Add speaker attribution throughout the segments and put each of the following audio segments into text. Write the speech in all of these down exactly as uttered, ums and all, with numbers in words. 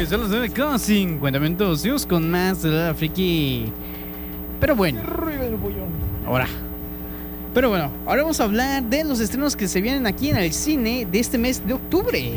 Speaker 1: son las nueve con cincuenta minutos. Seguimos con más de la friki. Pero bueno, ahora. Pero bueno, ahora vamos a hablar de los estrenos que se vienen aquí en el cine de este mes de octubre.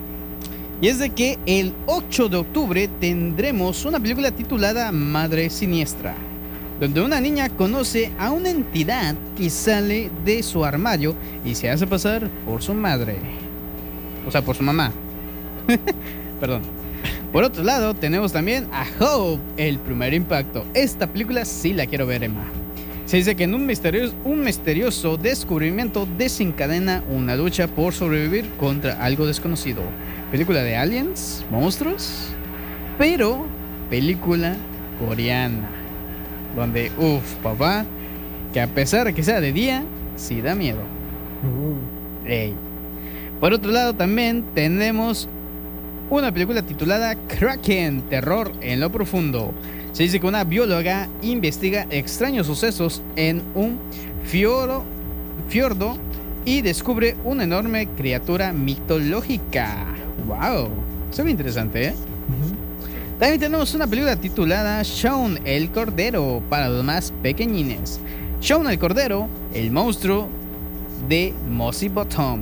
Speaker 1: Y es de que el ocho de octubre tendremos una película titulada Madre Siniestra, donde una niña conoce a una entidad que sale de su armario y se hace pasar por su madre. O sea, por su mamá. Perdón. Por otro lado, tenemos también a Hope, el primer impacto. Esta película sí la quiero ver, Emma. Se dice que en un misterioso, un misterioso descubrimiento desencadena una lucha por sobrevivir contra algo desconocido. Película de aliens, monstruos, pero película coreana. Donde, uff, papá, que a pesar de que sea de día, sí da miedo. Uh. Ey. Por otro lado, también tenemos una película titulada Kraken, terror en lo profundo. Se dice que una bióloga investiga extraños sucesos en un fioro, fiordo y descubre una enorme criatura mitológica. ¡Wow! Se ve interesante, ¿eh? Uh-huh. También tenemos una película titulada Shaun el Cordero para los más pequeñines. Shaun el Cordero, el monstruo de Mossy Bottom.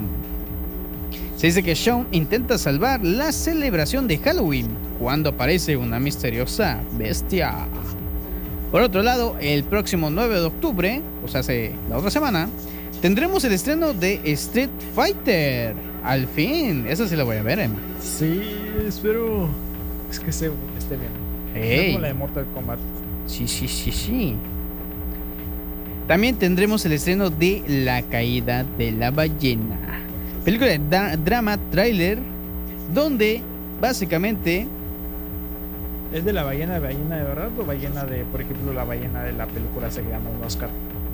Speaker 1: Se dice que Shaun intenta salvar la celebración de Halloween cuando aparece una misteriosa bestia. Por otro lado, el próximo nueve de octubre, o sea, hace la otra semana, tendremos el estreno de Street Fighter. Al fin, esa sí la voy a ver, Emma.
Speaker 2: Sí, espero es que se, esté bien.
Speaker 1: Hey.
Speaker 2: Como la de Mortal Kombat.
Speaker 1: Sí, sí, sí, sí. También tendremos el estreno de La Caída de la Ballena. Película de da- drama trailer donde básicamente
Speaker 2: ¿es de la ballena de ballena de verdad o ballena de, por ejemplo, la ballena de la película se ganó un Oscar?